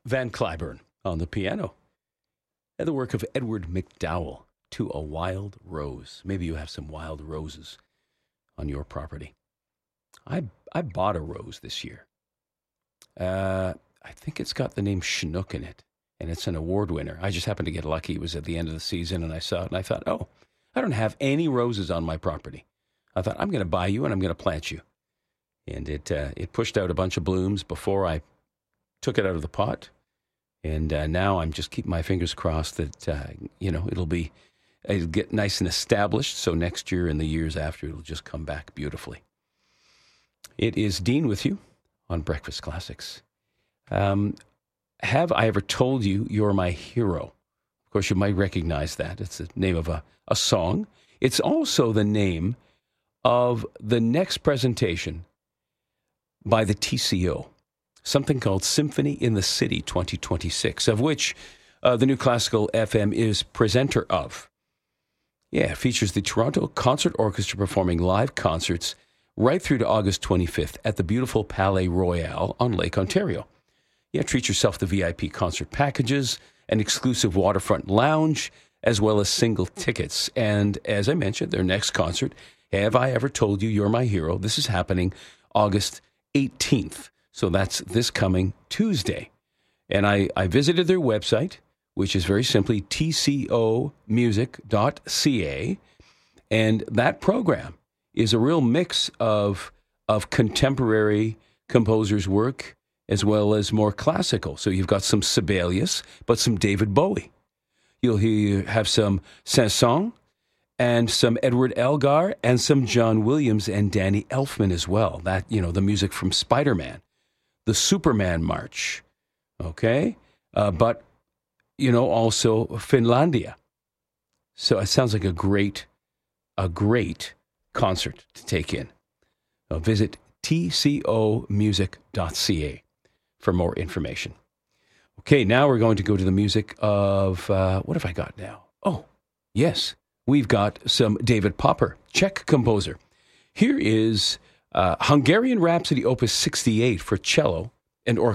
Van Cliburn on the piano. And the work of Edward McDowell, To a Wild Rose. Maybe you have some wild roses on your property. I bought a rose this year. I think it's got the name Chinook in it, and it's an award winner. I just happened to get lucky. It was at the end of the season, and I saw it, and I thought, oh, I don't have any roses on my property. I thought, I'm going to buy you, and I'm going to plant you. And it pushed out a bunch of blooms before I took it out of the pot. And now I'm just keeping my fingers crossed that, it'll get nice and established. So next year and the years after, it'll just come back beautifully. It is Dean with you on Breakfast Classics. Have I ever told you you're my hero? Of course, you might recognize that. It's the name of a song. It's also the name of the next presentation by the TCO, something called Symphony in the City 2026, of which the New Classical FM is presenter of. Yeah, it features the Toronto Concert Orchestra performing live concerts right through to August 25th at the beautiful Palais Royal on Lake Ontario. Yeah, treat yourself to VIP concert packages, an exclusive waterfront lounge, as well as single tickets. And as I mentioned, their next concert, Have I Ever Told You You're My Hero? This is happening August 18th. So that's this coming Tuesday. And I visited their website, which is very simply tcomusic.ca. And that program is a real mix of contemporary composers' work as well as more classical. So you've got some Sibelius, but some David Bowie. You have some Saint-Saëns and some Edward Elgar and some John Williams and Danny Elfman as well. That, the music from Spider-Man, the Superman March, okay? But, also Finlandia. So it sounds like a great concert to take in. Visit tcomusic.ca for more information. Okay, now we're going to go to the music of, what have I got now? Oh, yes, we've got some David Popper, Czech composer. Here is Hungarian Rhapsody Opus 68 for cello and orchestra.